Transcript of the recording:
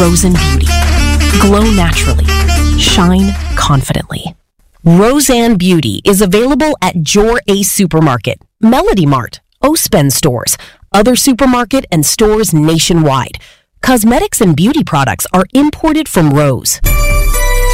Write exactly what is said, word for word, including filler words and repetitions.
Roseanne Beauty. Glow naturally. Shine confidently. Roseanne Beauty is available at your Ace Supermarket, Melody Mart, Ospen stores, other supermarket and stores nationwide. Cosmetics and beauty products are imported from Rose.